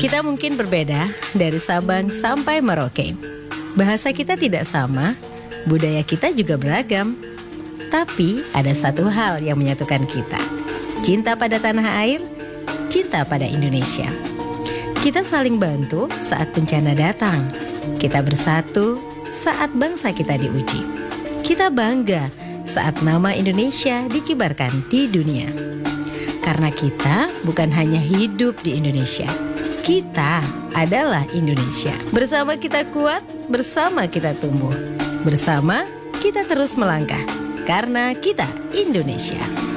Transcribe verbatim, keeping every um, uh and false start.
Kita mungkin berbeda dari Sabang sampai Merauke. Bahasa kita tidak sama, budaya kita juga beragam. Tapi ada satu hal yang menyatukan kita. Cinta pada tanah air, cinta pada Indonesia. Kita saling bantu saat bencana datang. Kita bersatu saat bangsa kita diuji. Kita bangga saat nama Indonesia dikibarkan di dunia. Karena kita bukan hanya hidup di Indonesia. Kita adalah Indonesia. Bersama kita kuat, bersama kita tumbuh. Bersama kita terus melangkah. Karena kita Indonesia.